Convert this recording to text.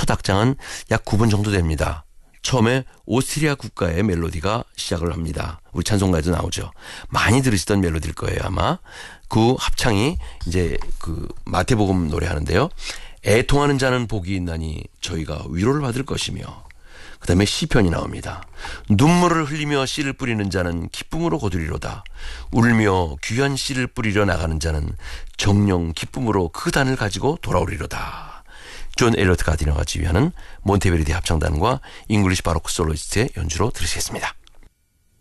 첫 악장은 약 9분 정도 됩니다. 처음에 오스트리아 국가의 멜로디가 시작을 합니다. 우리 찬송가에도 나오죠. 많이 들으시던 멜로디일 거예요, 아마. 그 합창이 이제 그 마태복음 노래하는데요. 애통하는 자는 복이 있나니 저희가 위로를 받을 것이며, 그 다음에 시편이 나옵니다. 눈물을 흘리며 씨를 뿌리는 자는 기쁨으로 거두리로다. 울며 귀한 씨를 뿌리려 나가는 자는 정령 기쁨으로 그 단을 가지고 돌아오리로다. 존 엘리어트 가디너가 지휘하는 몬테베르디 합창단과 잉글리시 바로크 솔로이스트의 연주로 들으시겠습니다.